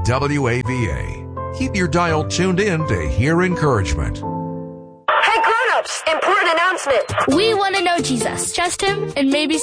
WAVA. Keep your dial tuned in to hear encouragement. Hey grown-ups, important announcement. We want to know Jesus. Trust him and maybe